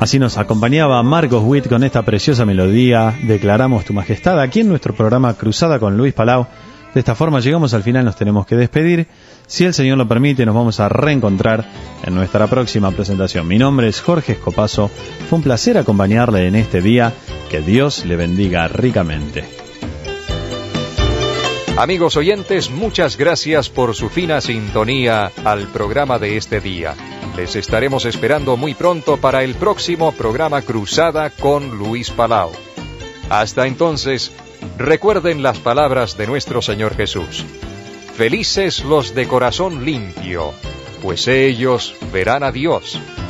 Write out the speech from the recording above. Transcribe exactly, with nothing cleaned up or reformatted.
Así nos acompañaba Marcos Witt con esta preciosa melodía, Declaramos tu Majestad, aquí en nuestro programa Cruzada con Luis Palau. De esta forma llegamos al final, nos tenemos que despedir. Si el Señor lo permite, nos vamos a reencontrar en nuestra próxima presentación. Mi nombre es Jorge Escopazo, fue un placer acompañarle en este día, que Dios le bendiga ricamente. Amigos oyentes, muchas gracias por su fina sintonía al programa de este día. Les estaremos esperando muy pronto para el próximo programa Cruzada con Luis Palau. Hasta entonces, recuerden las palabras de nuestro Señor Jesús. Felices los de corazón limpio, pues ellos verán a Dios.